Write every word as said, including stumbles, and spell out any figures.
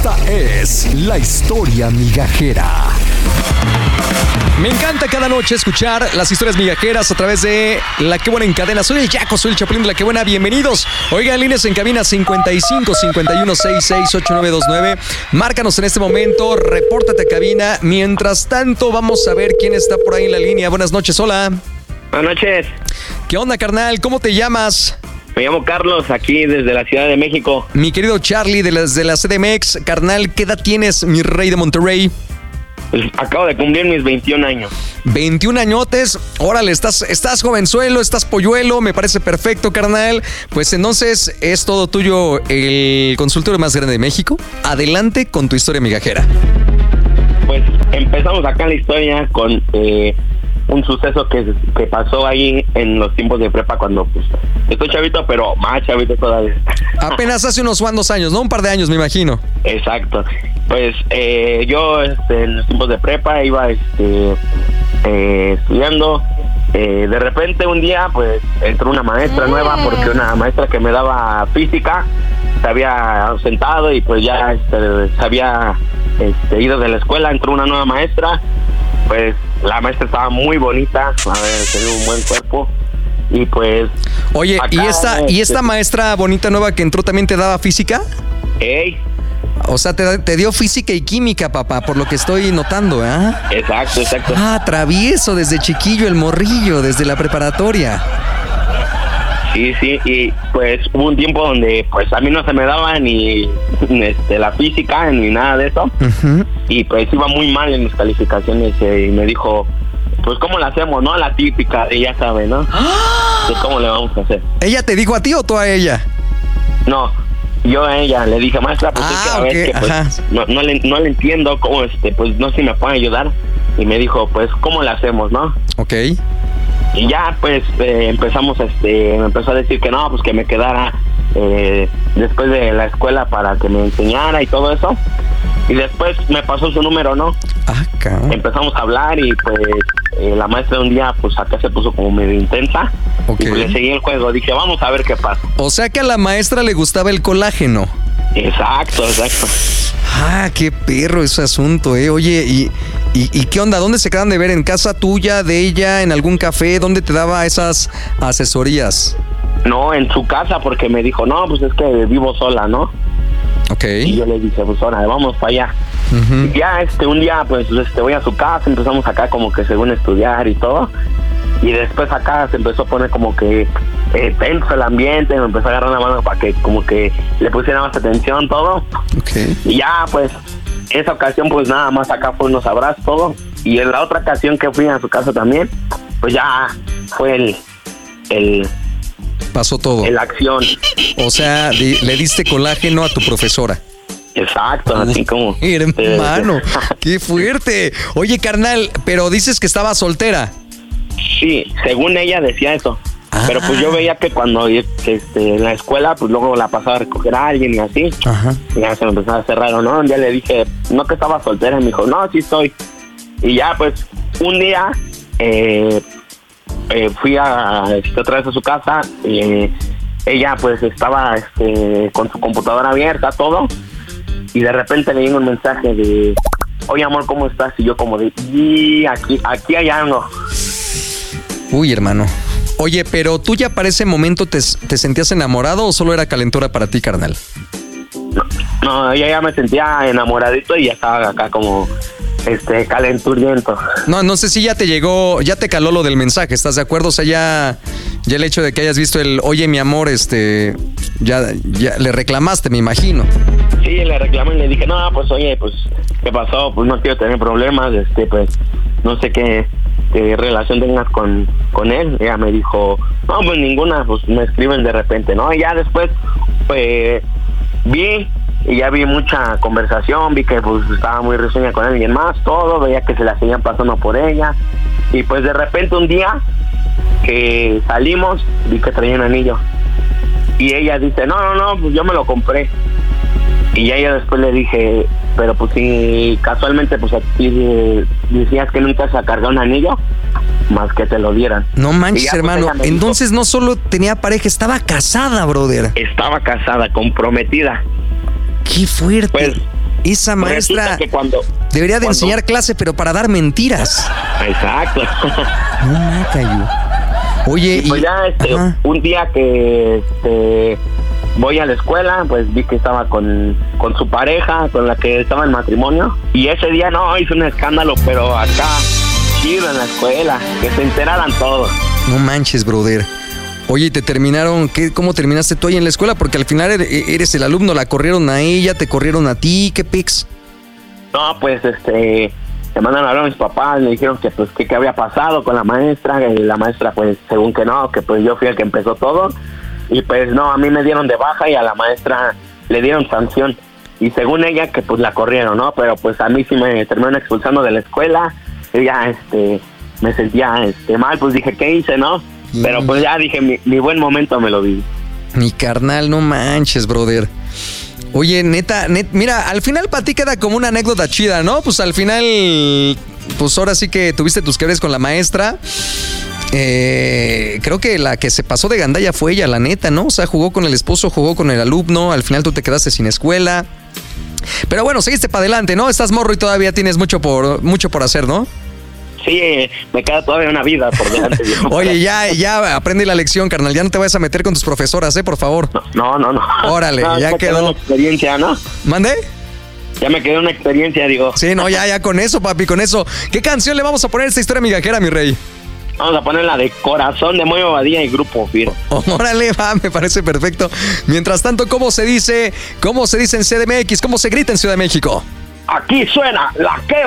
Esta es la historia migajera. Me encanta cada noche escuchar las historias migajeras a través de La Que Buena en Cadena. Soy el Yaco, soy el Chapulín de La Que Buena. Bienvenidos. Oigan, líneas en cabina cincuenta y cinco, cincuenta y uno, sesenta y seis, ochenta y nueve veintinueve. Márcanos en este momento, repórtate a cabina. Mientras tanto, vamos a ver quién está por ahí en la línea. Buenas noches, hola. Buenas noches. ¿Qué onda, carnal? ¿Cómo te llamas? Me llamo Carlos, aquí desde la Ciudad de México. Mi querido Charlie, de las de la C D M X. Carnal, ¿qué edad tienes, mi rey de Monterrey? Pues acabo de cumplir mis veintiún años. veintiún añotes, órale, estás, estás jovenzuelo, estás polluelo, me parece perfecto, carnal. Pues entonces es todo tuyo el consultorio más grande de México. Adelante con tu historia migajera. Pues empezamos acá la historia con eh, un suceso que, que pasó ahí en los tiempos de prepa cuando pues estoy chavito, pero más chavito todavía. Apenas hace unos cuantos años, ¿no? Un par de años, me imagino. Exacto. Pues eh, yo este, en los tiempos de prepa iba este, eh, estudiando. Eh, de repente un día pues entró una maestra nueva porque una maestra que me daba física se había ausentado y pues ya este, se había este, ido de la escuela. Entró una nueva maestra. Pues la maestra estaba muy bonita, a ver, tenía un buen cuerpo. Y pues... Oye, acá, ¿y esta, este, ¿y esta maestra bonita nueva que entró también te daba física? Ey. O sea, te, te dio física y química, papá, por lo que estoy notando, ¿eh? Exacto, exacto. Ah, travieso desde chiquillo, el morrillo, desde la preparatoria. Sí, sí, y pues hubo un tiempo donde pues a mí no se me daba ni este, la física ni nada de eso. Uh-huh. Y pues iba muy mal en mis calificaciones eh, y me dijo, pues ¿cómo la hacemos, no? La típica, y ya sabe, ¿no? ¡Ah! De ¿Cómo le vamos a hacer? ¿Ella te dijo a ti o tú a ella? No, yo a ella le dije, maestra, pues ah, es que a okay, ver, que pues no, no, le, no le entiendo cómo, este, pues no sé si me puede ayudar. Y me dijo, pues ¿cómo la hacemos, no? Ok. Y ya pues eh, empezamos, este, me empezó a decir que no, pues que me quedara eh, después de la escuela para que me enseñara y todo eso. Y después me pasó su número, ¿no? Ah, cabrón. Empezamos a hablar y pues eh, la maestra un día pues acá se puso como medio intensa. Okay. Y pues le seguí el juego, dije vamos a ver qué pasa. O sea que a la maestra le gustaba el colágeno. Exacto, exacto. Ah, qué perro ese asunto, eh. Oye, ¿y, y, y qué onda? ¿Dónde se quedan de ver? ¿En casa tuya, de ella, en algún café? ¿Dónde te daba esas asesorías? No, en su casa, porque me dijo, no, pues es que vivo sola, ¿no? Ok. Y yo le dije, pues ahora, vamos para allá. Uh-huh. Y ya, este, un día, pues, este, voy a su casa, empezamos acá como que según estudiar y todo. Y después acá se empezó a poner como que eh, tenso el ambiente, me empezó a agarrar la mano para que como que le pusiera más atención, todo. Okay. Y ya, pues, esa ocasión, pues, nada más acá fue unos abrazos, todo. Y en la otra ocasión que fui a su casa también, pues ya fue el... el pasó todo. La acción. O sea, di, le diste colágeno a tu profesora. Exacto, así como... Hermano, qué fuerte. Oye, carnal, pero dices que estaba soltera. Sí, según ella decía eso. Ah. Pero pues yo veía que cuando este, en la escuela, pues luego la pasaba a recoger a alguien y así. Ajá. Y ya se me empezaba a hacer raro, ¿no? Un día le dije, no que estaba soltera, y me dijo, no, sí estoy. Y ya, pues, un día eh, eh, fui a, este, otra vez a su casa. Eh, ella, pues, estaba este, con su computadora abierta, todo. Y de repente le llegó un mensaje de, oye, amor, ¿cómo estás? Y yo como de, y aquí, aquí hay algo. Uy, hermano. Oye, pero ¿tú ya para ese momento te, te sentías enamorado o solo era calentura para ti, carnal? No, no, ella ya me sentía enamoradito y ya estaba acá como este calenturiento. No, no sé si ya te llegó, ya te caló lo del mensaje, ¿estás de acuerdo? O sea, ya, ya el hecho de que hayas visto el, oye, mi amor, este, ya, ya le reclamaste, me imagino. Sí, le reclamé y le dije, no, pues oye, pues, ¿qué pasó? Pues no quiero tener problemas, este, pues, no sé qué, qué relación tengas con, con él. Ella me dijo, no, pues ninguna, pues me escriben de repente, ¿no? Y ya después, pues, vi, y ya vi mucha conversación, vi que pues estaba muy risueña con alguien más, todo, veía que se la seguían pasando por ella, y pues de repente un día que salimos, vi que traía un anillo, y ella dice, no, no, no, pues yo me lo compré. Y ya yo después le dije, pero pues si casualmente pues a ti decías que nunca se cargó un anillo, más que te lo dieran. No manches, ya, hermano, pues, entonces dijo, no solo tenía pareja, estaba casada, brother. Estaba casada, comprometida. Qué fuerte. Pues esa maestra que cuando, debería de cuando... enseñar clase, pero para dar mentiras. Exacto. No me cayó. Oye, y pues y... ya este, un día que este, voy a la escuela, pues vi que estaba con, con su pareja, con la que estaba en matrimonio. Y ese día no, hizo un escándalo, pero acá, chido en la escuela, que se enteraran todos. No manches, brother. Oye, ¿te terminaron? ¿Qué, ¿Cómo terminaste tú ahí en la escuela? Porque al final eres el alumno, la corrieron a ella, te corrieron a ti, ¿qué pics? No, pues este, me mandaron a hablar a mis papás, me dijeron que pues que qué había pasado con la maestra, y la maestra pues según que no, que pues yo fui el que empezó todo, y pues no, a mí me dieron de baja y a la maestra le dieron sanción, y según ella que pues la corrieron, ¿no? Pero pues a mí sí me terminaron expulsando de la escuela, y ya este, me sentía este mal, pues dije, ¿qué hice, no? Pero pues ya dije, mi, mi buen momento me lo vi. Mi carnal, no manches, brother. Oye, neta, net, mira, al final para ti queda como una anécdota chida, ¿no? Pues al final, pues ahora sí que tuviste tus quiebres con la maestra. Eh, creo que la que se pasó de gandalla fue ella, la neta, ¿no? O sea, jugó con el esposo, jugó con el alumno, al final tú te quedaste sin escuela. Pero bueno, seguiste para adelante, ¿no? Estás morro y todavía tienes mucho por, mucho por hacer, ¿no? Sí, me queda todavía una vida por delante. Oye, ya, ya aprende la lección, carnal. Ya no te vayas a meter con tus profesoras, ¿eh? Por favor. No, no, no. Órale, no, ya me quedó. Una experiencia, ¿no? ¿Mande? Ya me quedó una experiencia, digo. Sí, no, ya, ya con eso, papi, con eso. ¿Qué canción le vamos a poner a esta historia migajera, mi rey? Vamos a poner la de Corazón de Moyo Badía y Grupo Firme. Órale, va, me parece perfecto. Mientras tanto, ¿cómo se dice? ¿Cómo se dice en C D M X? ¿Cómo se grita en Ciudad de México? Aquí suena la que